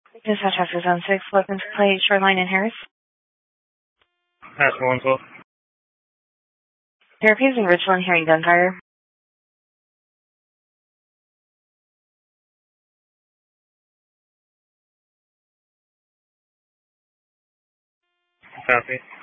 Dispatch officer Zone 6, looking to play Shoreline and Harris. Pass 112. Therapy is in Richland, hearing gunfire. Copy.